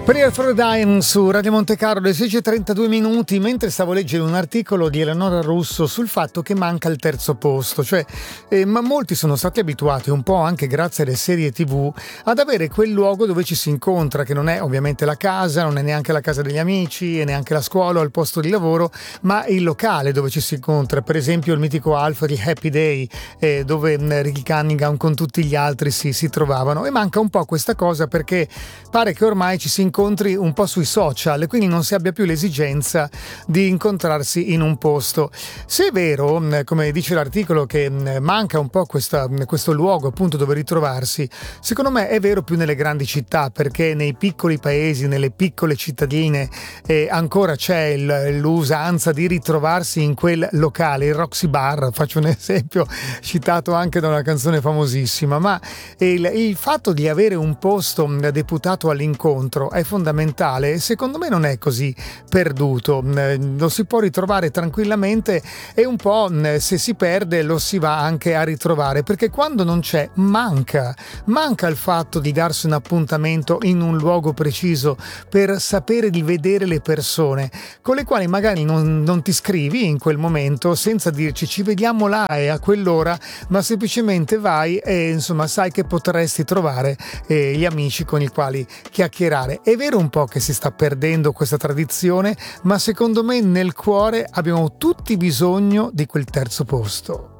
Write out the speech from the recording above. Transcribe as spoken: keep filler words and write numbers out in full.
Prayer for a Dying su Radio Monte Carlo alle sedici e trentadue minuti, mentre stavo leggendo un articolo di Eleonora Russo sul fatto che manca il terzo posto, cioè eh, ma molti sono stati abituati, un po' anche grazie alle serie tv, ad avere quel luogo dove ci si incontra, che non è ovviamente la casa, non è neanche la casa degli amici e neanche la scuola o il posto di lavoro, ma il locale dove ci si incontra. Per esempio il mitico Alpha di Happy Day, eh, dove mh, Ricky Cunningham con tutti gli altri si, si trovavano, e manca un po' questa cosa perché pare che ormai ci si incontri un po' sui social e quindi non si abbia più l'esigenza di incontrarsi in un posto. Se è vero, come dice l'articolo, che manca un po' questa, questo luogo appunto dove ritrovarsi, secondo me è vero più nelle grandi città, perché nei piccoli paesi, nelle piccole cittadine eh, ancora c'è il, l'usanza di ritrovarsi in quel locale, il Roxy Bar, faccio un esempio citato anche da una canzone famosissima, ma il, il fatto di avere un posto deputato all'incontro è fondamentale e secondo me non è così perduto, lo si può ritrovare tranquillamente e un po' se si perde lo si va anche a ritrovare, perché quando non c'è manca manca il fatto di darsi un appuntamento in un luogo preciso per sapere di vedere le persone con le quali magari non, non ti scrivi in quel momento senza dirci ci vediamo là e a quell'ora, ma semplicemente vai e insomma sai che potresti trovare eh, gli amici con i quali chiacchierare. È vero un po' che si sta perdendo questa tradizione, ma secondo me nel cuore abbiamo tutti bisogno di quel terzo posto.